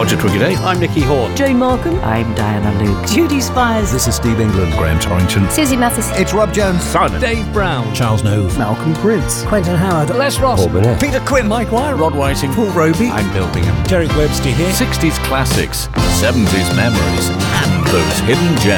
Roger Twiggy. I'm Nicky Horn. Jane Markham. I'm Diana Luke. Judy Spires. This is Steve England. Graham Torrington. Susie Matheson. It's Rob Jones. Simon. Dave Brown. Charles Nove. Malcolm Prince. Quentin Howard. Les Ross. Paul Burnett. Peter Quinn. Mike Wire. Rod Whiting. Paul Roby. I'm Bill Bingham. Derek Webster here. 60s classics, 70s memories, and those hidden gems.